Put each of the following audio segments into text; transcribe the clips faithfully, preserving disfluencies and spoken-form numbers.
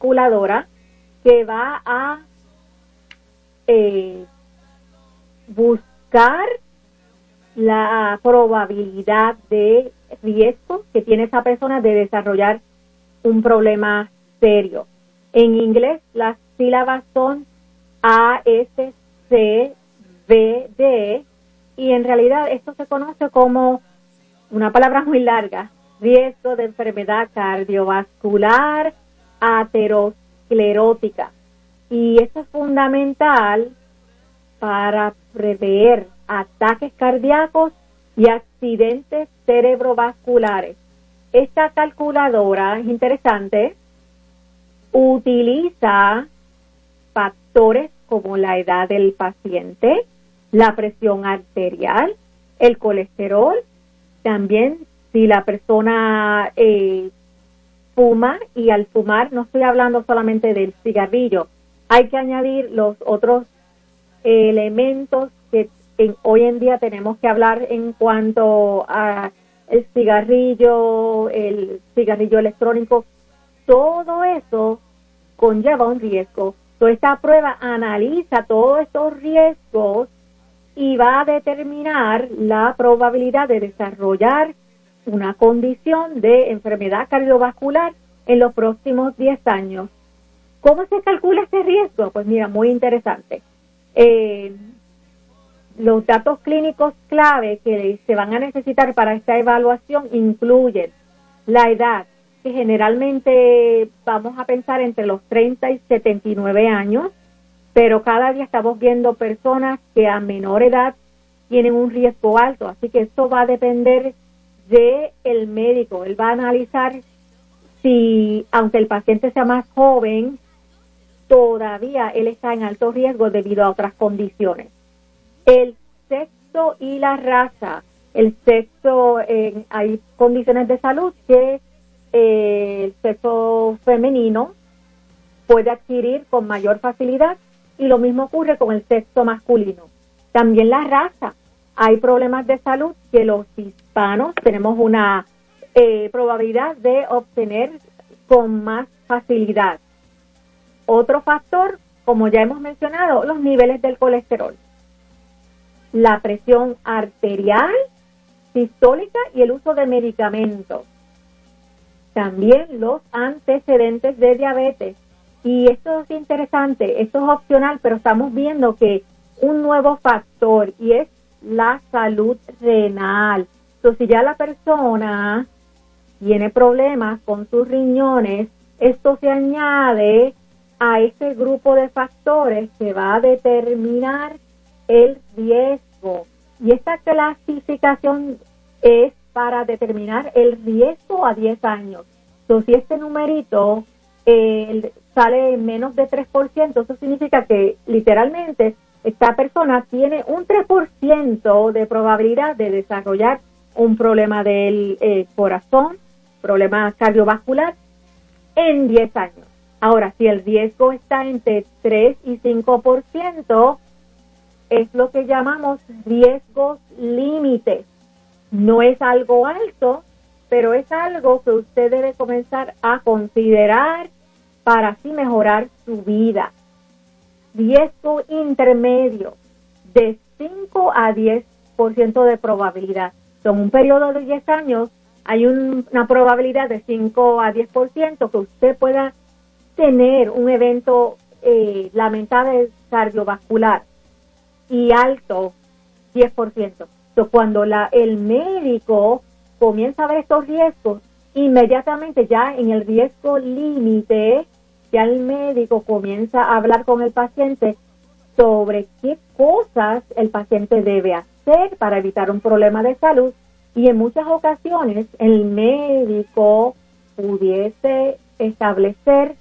calculadora que va a eh, buscar la probabilidad de riesgo que tiene esa persona de desarrollar un problema serio. En inglés, las sílabas son A, S, C, B, D, y en realidad esto se conoce como una palabra muy larga: riesgo de enfermedad cardiovascular aterosclerótica. Y esto es fundamental para prever ataques cardíacos y accidentes cerebrovasculares. Esta calculadora, es interesante, utiliza factores como la edad del paciente, la presión arterial, el colesterol, también si la persona eh, fuma, y al fumar no estoy hablando solamente del cigarrillo, hay que añadir los otros eh, elementos que en, hoy en día tenemos que hablar en cuanto a el cigarrillo, el cigarrillo electrónico. Todo eso conlleva un riesgo. Entonces, esta prueba analiza todos estos riesgos y va a determinar la probabilidad de desarrollar una condición de enfermedad cardiovascular en los próximos diez años. ¿Cómo se calcula ese riesgo? Pues mira, muy interesante. Eh, los datos clínicos clave que se van a necesitar para esta evaluación incluyen la edad, que generalmente vamos a pensar entre los treinta y setenta y nueve años, pero cada día estamos viendo personas que a menor edad tienen un riesgo alto, así que esto va a depender de el médico. Él va a analizar si, aunque el paciente sea más joven, todavía él está en alto riesgo debido a otras condiciones. El sexo y la raza. El sexo, eh, hay condiciones de salud que eh, el sexo femenino puede adquirir con mayor facilidad, y lo mismo ocurre con el sexo masculino. También la raza. Hay problemas de salud que los hispanos tenemos una eh, probabilidad de obtener con más facilidad. Otro factor, como ya hemos mencionado, los niveles del colesterol, la presión arterial, sistólica y el uso de medicamentos. También los antecedentes de diabetes. Y esto es interesante, esto es opcional, pero estamos viendo que un nuevo factor, y es la salud renal. Entonces, si ya la persona tiene problemas con sus riñones, esto se añade a ese grupo de factores que va a determinar el riesgo. Y esta clasificación es para determinar el riesgo a diez años. Entonces, si este numerito eh, sale menos de tres por ciento, eso significa que literalmente esta persona tiene un tres por ciento de probabilidad de desarrollar un problema del eh, corazón, problema cardiovascular, en diez años. Ahora, si el riesgo está entre tres y cinco por ciento, es lo que llamamos riesgos límites. No es algo alto, pero es algo que usted debe comenzar a considerar para así mejorar su vida. Riesgo intermedio, de cinco a diez por ciento de probabilidad. En un periodo de diez años hay un, una probabilidad de cinco a diez por ciento que usted pueda tener un evento eh, lamentable cardiovascular, y alto diez por ciento. Entonces, cuando la, el médico comienza a ver estos riesgos, inmediatamente ya en el riesgo límite, ya el médico comienza a hablar con el paciente sobre qué cosas el paciente debe hacer para evitar un problema de salud, y en muchas ocasiones el médico pudiese establecer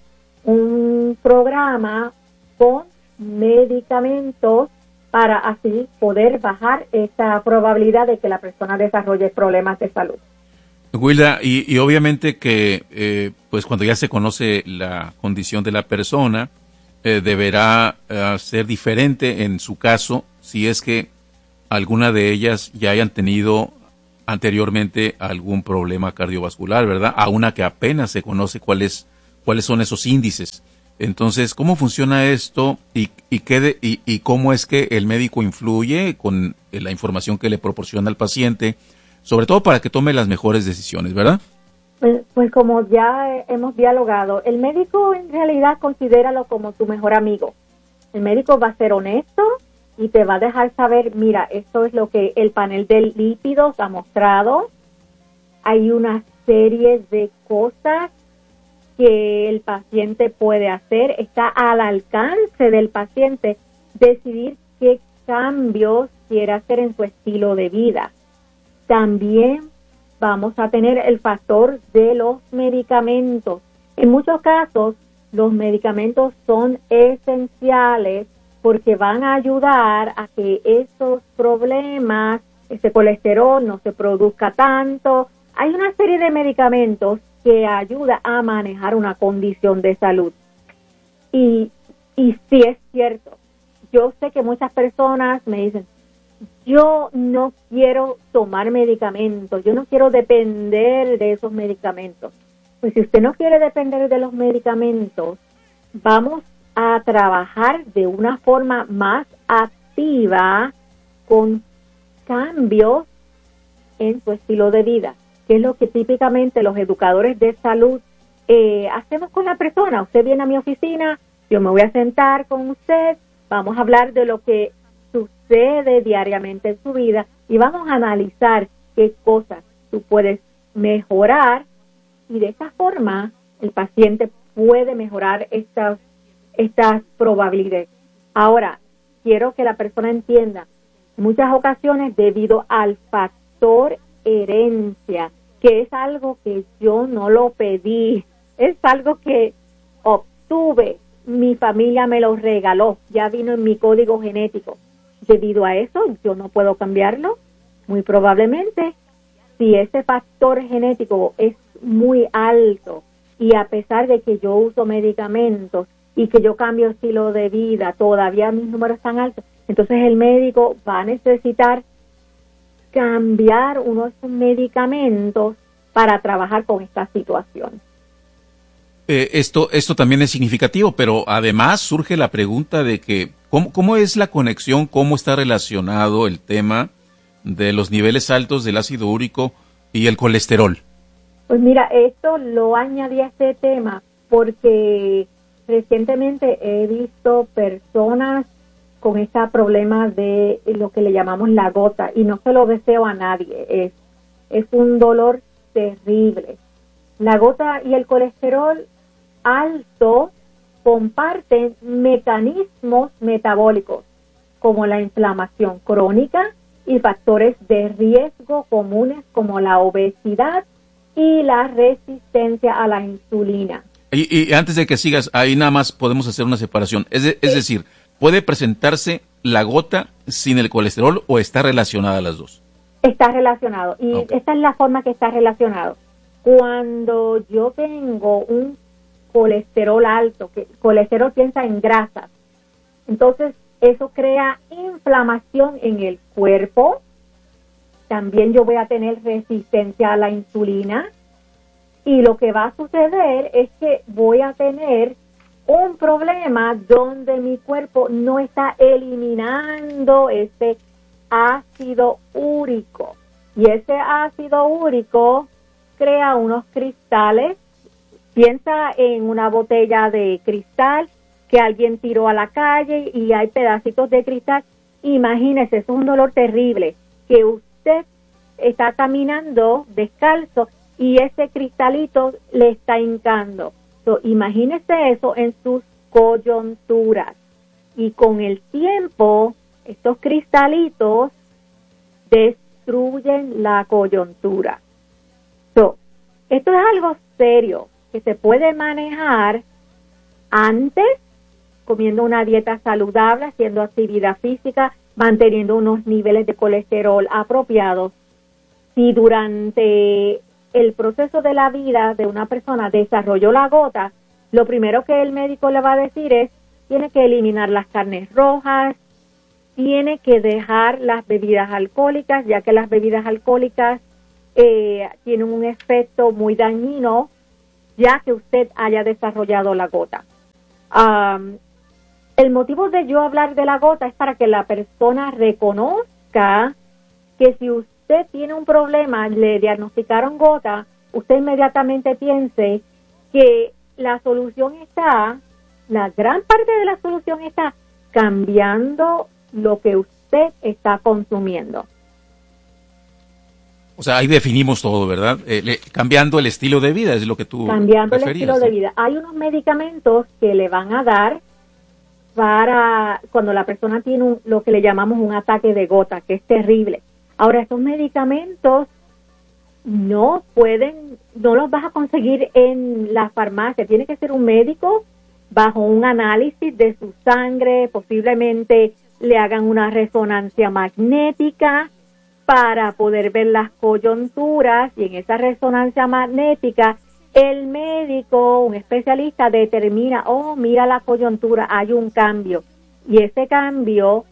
un programa con medicamentos para así poder bajar esa probabilidad de que la persona desarrolle problemas de salud. Wilda, y, y obviamente que eh, pues cuando ya se conoce la condición de la persona, eh, deberá eh, ser diferente en su caso si es que alguna de ellas ya hayan tenido anteriormente algún problema cardiovascular, ¿verdad? A una que apenas se conoce cuál es cuáles son esos índices. Entonces, ¿cómo funciona esto y, y, qué de, y, y cómo es que el médico influye con la información que le proporciona al paciente, sobre todo para que tome las mejores decisiones, ¿verdad? Pues, pues como ya hemos dialogado, el médico en realidad considéralo como tu mejor amigo. El médico va a ser honesto y te va a dejar saber, mira, esto es lo que el panel de lípidos ha mostrado. Hay una serie de cosas que el paciente puede hacer. Está al alcance del paciente decidir qué cambios quiere hacer en su estilo de vida. También vamos a tener el factor de los medicamentos. En muchos casos, los medicamentos son esenciales porque van a ayudar a que esos problemas, ese colesterol no se produzca tanto. Hay una serie de medicamentos que ayuda a manejar una condición de salud. Y, y sí es cierto, yo sé que muchas personas me dicen, yo no quiero tomar medicamentos, yo no quiero depender de esos medicamentos. Pues si usted no quiere depender de los medicamentos, vamos a trabajar de una forma más activa con cambios en su estilo de vida, que es lo que típicamente los educadores de salud eh, hacemos con la persona. Usted viene a mi oficina, yo me voy a sentar con usted, vamos a hablar de lo que sucede diariamente en su vida y vamos a analizar qué cosas tú puedes mejorar y de esta forma el paciente puede mejorar estas estas probabilidades. Ahora, quiero que la persona entienda, en muchas ocasiones debido al factor herencia, que es algo que yo no lo pedí, es algo que obtuve, mi familia me lo regaló, ya vino en mi código genético. Debido a eso, yo no puedo cambiarlo. Muy probablemente, si ese factor genético es muy alto y a pesar de que yo uso medicamentos y que yo cambio estilo de vida, todavía mis números están altos, entonces el médico va a necesitar cambiar unos medicamentos para trabajar con esta situación. Eh, esto, esto también es significativo, pero además surge la pregunta de que ¿cómo, cómo es la conexión, cómo está relacionado el tema de los niveles altos del ácido úrico y el colesterol? Pues mira, esto lo añadí a este tema porque recientemente he visto personas con este problema de lo que le llamamos la gota y no se lo deseo a nadie, es, es un dolor terrible. La gota y el colesterol alto comparten mecanismos metabólicos como la inflamación crónica y factores de riesgo comunes como la obesidad y la resistencia a la insulina. Y, y antes de que sigas, ahí nada más podemos hacer una separación. Es, de, es decir, ¿puede presentarse la gota sin el colesterol o está relacionada las dos? Está relacionado y Okay. Esta es la forma que está relacionado. Cuando yo tengo un colesterol alto, que colesterol piensa en grasas, entonces eso crea inflamación en el cuerpo. También yo voy a tener resistencia a la insulina y lo que va a suceder es que voy a tener un problema donde mi cuerpo no está eliminando ese ácido úrico y ese ácido úrico crea unos cristales. Piensa en una botella de cristal que alguien tiró a la calle y hay pedacitos de cristal. Imagínese, eso es un dolor terrible, que usted está caminando descalzo y ese cristalito le está hincando. So, imagínese eso en sus coyunturas. Y con el tiempo, estos cristalitos destruyen la coyuntura. So, esto es algo serio que se puede manejar antes, comiendo una dieta saludable, haciendo actividad física, manteniendo unos niveles de colesterol apropiados. Si durante el proceso de la vida de una persona desarrolló la gota, lo primero que el médico le va a decir es, tiene que eliminar las carnes rojas, tiene que dejar las bebidas alcohólicas, ya que las bebidas alcohólicas eh, tienen un efecto muy dañino ya que usted haya desarrollado la gota. Um, el motivo de yo hablar de la gota es para que la persona reconozca que si usted tiene un problema, le diagnosticaron gota, usted inmediatamente piense que la solución está, la gran parte de la solución está cambiando lo que usted está consumiendo. O sea, ahí definimos todo, ¿verdad? Eh, le, cambiando el estilo de vida, es lo que tú Cambiando el estilo ¿no? de vida. Hay unos medicamentos que le van a dar para cuando la persona tiene un, lo que le llamamos un ataque de gota, que es terrible. Ahora, estos medicamentos no pueden, no los vas a conseguir en la farmacia. Tiene que ser un médico bajo un análisis de su sangre, posiblemente le hagan una resonancia magnética para poder ver las coyunturas, y en esa resonancia magnética el médico, un especialista, determina, oh, mira la coyuntura, hay un cambio, y ese cambio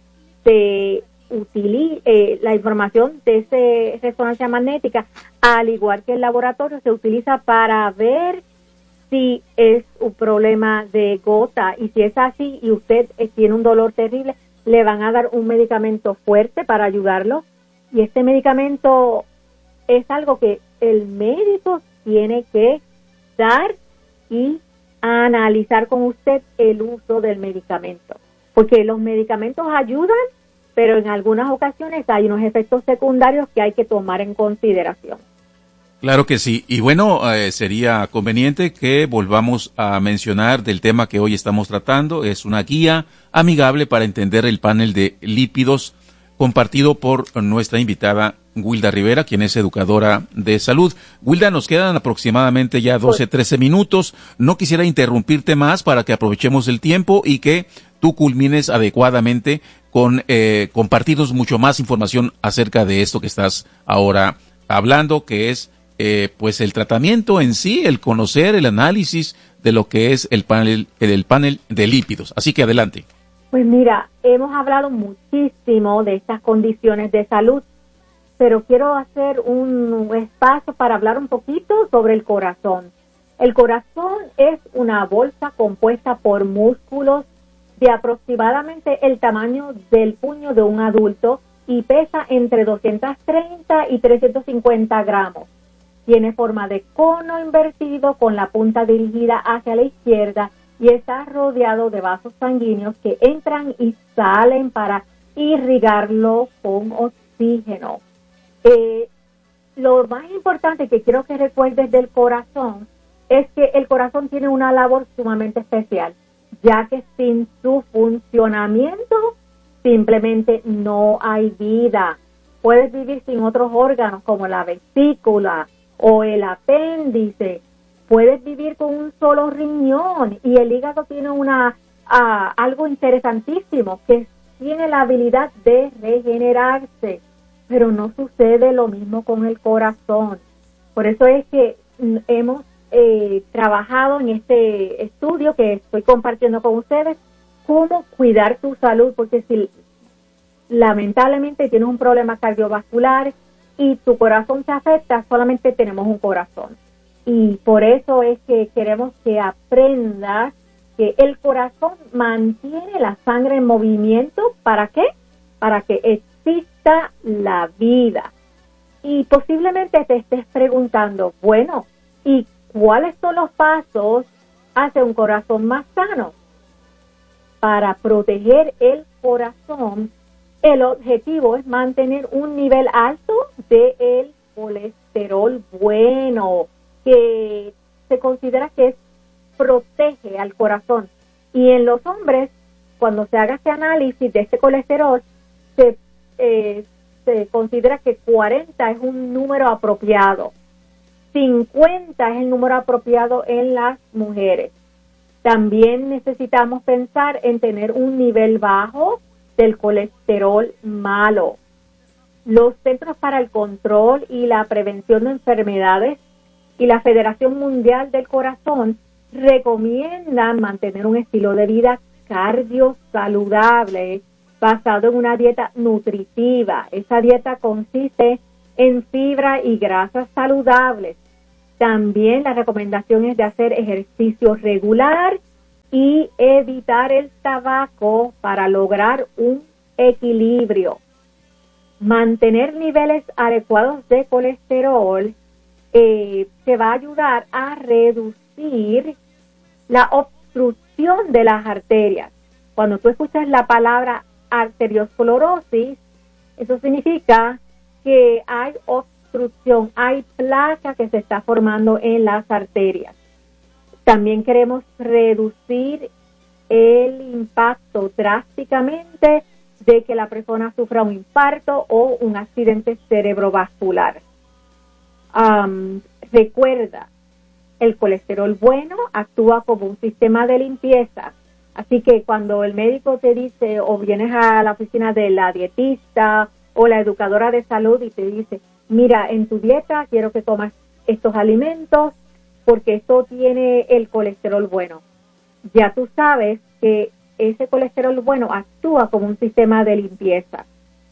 se utiliza, eh, la información de esa resonancia magnética, al igual que el laboratorio, se utiliza para ver si es un problema de gota, y si es así y usted eh, tiene un dolor terrible, le van a dar un medicamento fuerte para ayudarlo. Y este medicamento es algo que el médico tiene que dar y analizar con usted el uso del medicamento. Porque los medicamentos ayudan, pero en algunas ocasiones hay unos efectos secundarios que hay que tomar en consideración. Claro que sí. Y bueno, eh, sería conveniente que volvamos a mencionar del tema que hoy estamos tratando. Es una guía amigable para entender el panel de lípidos, compartido por nuestra invitada Wilda Rivera, quien es educadora de salud. Wilda, nos quedan aproximadamente ya doce, trece minutos. No quisiera interrumpirte más para que aprovechemos el tiempo y que tú culmines adecuadamente con eh, compartirnos mucho más información acerca de esto que estás ahora hablando, que es eh, pues el tratamiento en sí, el conocer, el análisis de lo que es el panel, el panel de lípidos. Así que adelante. Pues mira, hemos hablado muchísimo de estas condiciones de salud, pero quiero hacer un espacio para hablar un poquito sobre el corazón. El corazón es una bolsa compuesta por músculos de aproximadamente el tamaño del puño de un adulto y pesa entre doscientos treinta y trescientos cincuenta gramos. Tiene forma de cono invertido con la punta dirigida hacia la izquierda y está rodeado de vasos sanguíneos que entran y salen para irrigarlo con oxígeno. Eh, lo más importante que quiero que recuerdes del corazón es que el corazón tiene una labor sumamente especial, ya que sin su funcionamiento simplemente no hay vida. Puedes vivir sin otros órganos como la vesícula o el apéndice. Puedes vivir con un solo riñón, y el hígado tiene una uh, algo interesantísimo, que tiene la habilidad de regenerarse, pero no sucede lo mismo con el corazón. Por eso es que hemos eh, trabajado en este estudio que estoy compartiendo con ustedes, cómo cuidar tu salud, porque si lamentablemente tienes un problema cardiovascular y tu corazón se afecta, solamente tenemos un corazón. Y por eso es que queremos que aprendas que el corazón mantiene la sangre en movimiento. ¿Para qué? Para que exista la vida. Y posiblemente te estés preguntando, bueno, ¿y cuáles son los pasos hacia un corazón más sano? Para proteger el corazón, el objetivo es mantener un nivel alto de el colesterol bueno, que se considera que es, protege al corazón. Y en los hombres, cuando se haga este análisis de este colesterol, se, eh, se considera que cuarenta es un número apropiado, cincuenta es el número apropiado en las mujeres. También necesitamos pensar en tener un nivel bajo del colesterol malo. Los Centros para el Control y la Prevención de Enfermedades y la Federación Mundial del Corazón recomiendan mantener un estilo de vida cardio saludable basado en una dieta nutritiva. Esa dieta consiste en fibra y grasas saludables, También la recomendación es de hacer ejercicio regular y evitar el tabaco para lograr un equilibrio. Mantener niveles adecuados de colesterol eh, te va a ayudar a reducir la obstrucción de las arterias. Cuando tú escuchas la palabra arteriosclerosis, eso significa que hay obstrucción, hay placa que se está formando en las arterias. También queremos reducir el impacto drásticamente de que la persona sufra un infarto o un accidente cerebrovascular. Um, recuerda, el colesterol bueno actúa como un sistema de limpieza. Así que cuando el médico te dice, o vienes a la oficina de la dietista o la educadora de salud y te dice, mira, en tu dieta quiero que tomas estos alimentos porque esto tiene el colesterol bueno. Ya tú sabes que ese colesterol bueno actúa como un sistema de limpieza.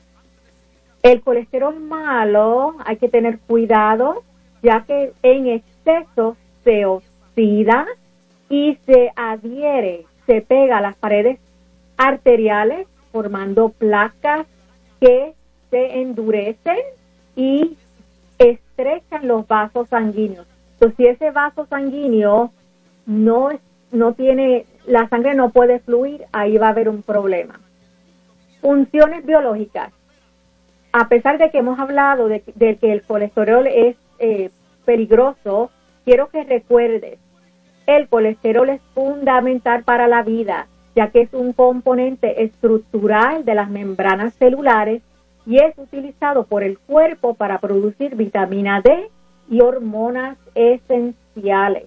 El colesterol malo hay que tener cuidado, ya que en exceso se oxida y se adhiere, se pega a las paredes arteriales, formando placas que se endurecen y estrechan los vasos sanguíneos. Entonces, si ese vaso sanguíneo no, no tiene, la sangre no puede fluir, ahí va a haber un problema. Funciones biológicas. A pesar de que hemos hablado de, de que el colesterol es eh, peligroso, quiero que recuerdes, el colesterol es fundamental para la vida, ya que es un componente estructural de las membranas celulares y es utilizado por el cuerpo para producir vitamina D y hormonas esenciales.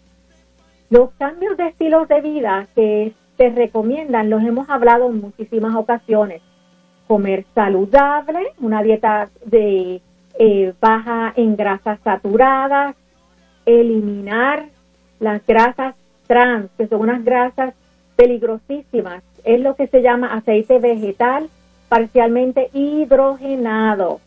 Los cambios de estilos de vida que se recomiendan los hemos hablado en muchísimas ocasiones. Comer saludable, una dieta de eh, baja en grasas saturadas, eliminar las grasas trans, que son unas grasas peligrosísimas, es lo que se llama aceite vegetal parcialmente hidrogenado.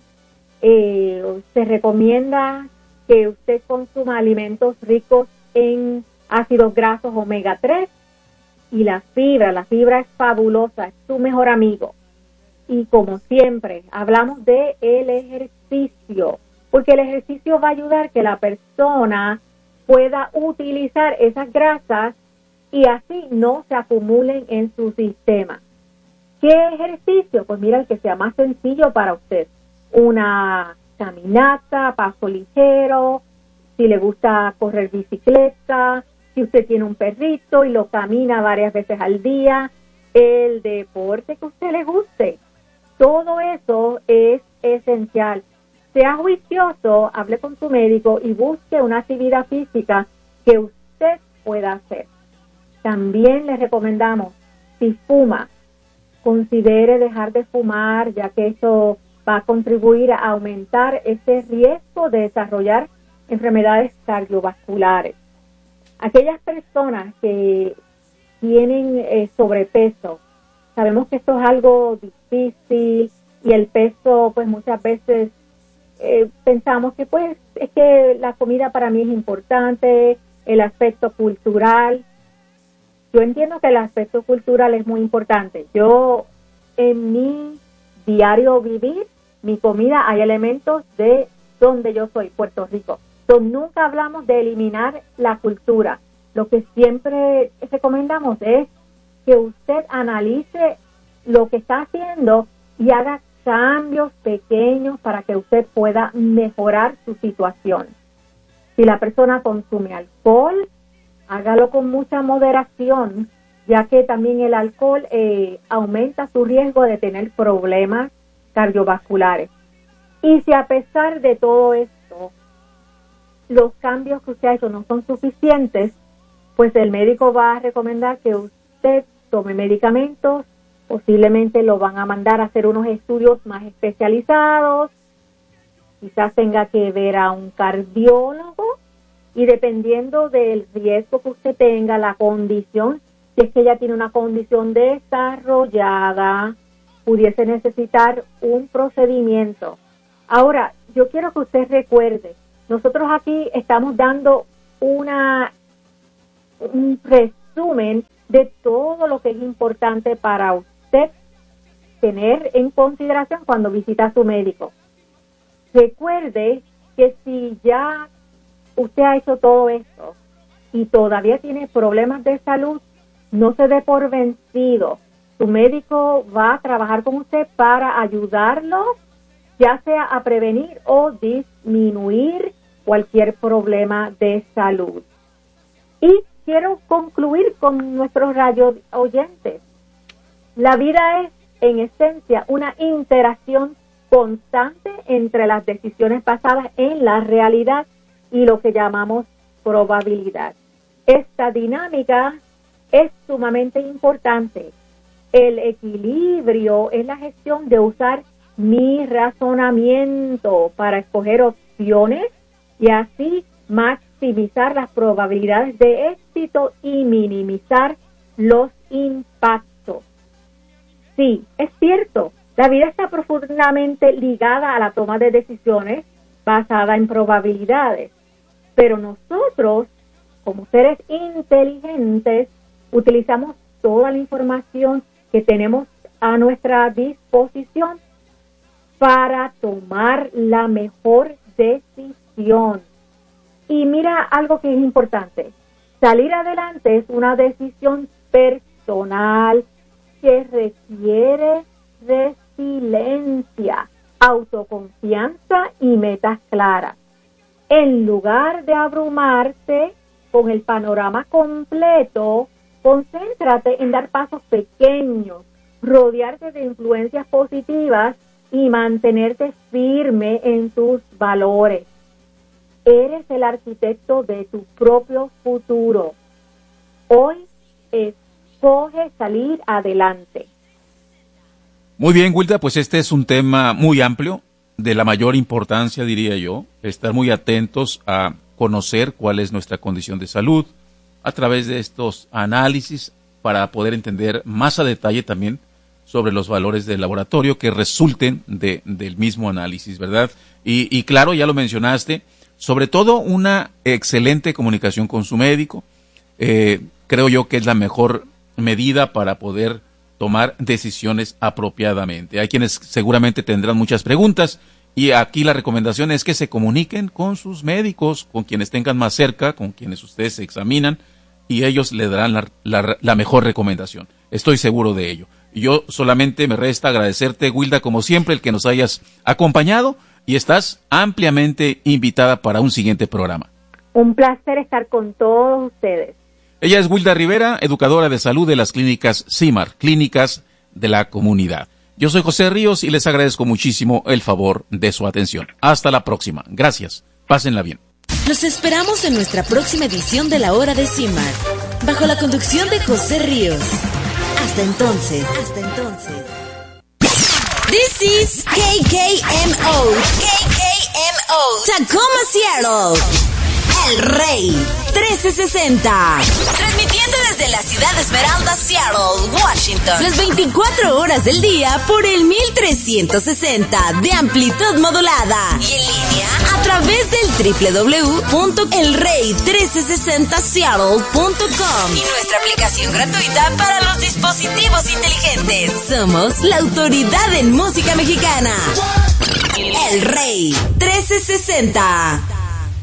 Eh, se recomienda que usted consuma alimentos ricos en ácidos grasos omega tres y la fibra, la fibra es fabulosa, es su mejor amigo. Y como siempre, hablamos de el ejercicio, porque el ejercicio va a ayudar que la persona pueda utilizar esas grasas y así no se acumulen en su sistema. ¿Qué ejercicio? Pues mira, el que sea más sencillo para usted. Una caminata, paso ligero, si le gusta correr bicicleta, si usted tiene un perrito y lo camina varias veces al día, el deporte que a usted le guste. Todo eso es esencial. Sea juicioso, hable con su médico y busque una actividad física que usted pueda hacer. También le recomendamos, si fuma, considere dejar de fumar, ya que eso va a contribuir a aumentar ese riesgo de desarrollar enfermedades cardiovasculares. Aquellas personas que tienen eh, sobrepeso, sabemos que esto es algo difícil y el peso, pues muchas veces eh, pensamos que pues es que la comida para mí es importante, el aspecto cultural. Yo entiendo que el aspecto cultural es muy importante. Yo, en mi diario vivir, mi comida, hay elementos de donde yo soy, Puerto Rico. Entonces, nunca hablamos de eliminar la cultura. Lo que siempre recomendamos es que usted analice lo que está haciendo y haga cambios pequeños para que usted pueda mejorar su situación. Si la persona consume alcohol, hágalo con mucha moderación, ya que también el alcohol eh, aumenta su riesgo de tener problemas cardiovasculares. Y si a pesar de todo esto, los cambios que usted ha hecho no son suficientes, pues el médico va a recomendar que usted tome medicamentos, posiblemente lo van a mandar a hacer unos estudios más especializados, quizás tenga que ver a un cardiólogo, y dependiendo del riesgo que usted tenga, la condición, si es que ella tiene una condición desarrollada, pudiese necesitar un procedimiento. Ahora, yo quiero que usted recuerde nosotros aquí estamos dando una un resumen de todo lo que es importante para usted tener en consideración cuando visita a su médico. Recuerde que si ya usted ha hecho todo esto y todavía tiene problemas de salud, no se dé por vencido. Su médico va a trabajar con usted para ayudarlo, ya sea a prevenir o disminuir cualquier problema de salud. Y quiero concluir con nuestros radio oyentes. La vida es, en esencia, una interacción constante entre las decisiones basadas en la realidad y lo que llamamos probabilidad. Esta dinámica es sumamente importante. El equilibrio es la gestión de usar mi razonamiento para escoger opciones y así maximizar las probabilidades de éxito y minimizar los impactos. Sí, es cierto, la vida está profundamente ligada a la toma de decisiones basada en probabilidades, pero nosotros, como seres inteligentes, utilizamos toda la información que tenemos a nuestra disposición para tomar la mejor decisión. Y mira algo que es importante. Salir adelante es una decisión personal que requiere resiliencia, autoconfianza y metas claras. En lugar de abrumarse con el panorama completo, concéntrate en dar pasos pequeños, rodearte de influencias positivas y mantenerte firme en tus valores. Eres el arquitecto de tu propio futuro. Hoy escoge salir adelante. Muy bien, Wilda, pues este es un tema muy amplio, de la mayor importancia, diría yo, estar muy atentos a conocer cuál es nuestra condición de salud a través de estos análisis para poder entender más a detalle también sobre los valores del laboratorio que resulten de, del mismo análisis, ¿verdad? Y, y claro, ya lo mencionaste, sobre todo una excelente comunicación con su médico, eh, creo yo que es la mejor medida para poder tomar decisiones apropiadamente. Hay quienes seguramente tendrán muchas preguntas y aquí la recomendación es que se comuniquen con sus médicos, con quienes tengan más cerca, con quienes ustedes se examinan y ellos le darán la, la, la mejor recomendación. Estoy seguro de ello. Yo solamente me resta agradecerte, Wilda, como siempre, el que nos hayas acompañado y estás ampliamente invitada para un siguiente programa. Un placer estar con todos ustedes. Ella es Wilda Rivera, educadora de salud de las clínicas CIMAR, Clínicas de la Comunidad. Yo soy José Ríos y les agradezco muchísimo el favor de su atención. Hasta la próxima. Gracias. Pásenla bien. Los esperamos en nuestra próxima edición de La Hora de CIMAR, bajo la conducción de José Ríos. Hasta entonces. Hasta entonces. This is K K M O. K K M O. Tacoma, Seattle. El Rey trece sesenta. Transmitiendo desde la ciudad de Esmeralda, Seattle, Washington. Las veinticuatro horas del día por el mil trescientos sesenta de amplitud modulada. Y en línea a través del doble u doble u doble u punto el rey trece sesenta seattle punto com. Y nuestra aplicación gratuita para los dispositivos inteligentes. Somos la autoridad en música mexicana. El Rey trece sesenta.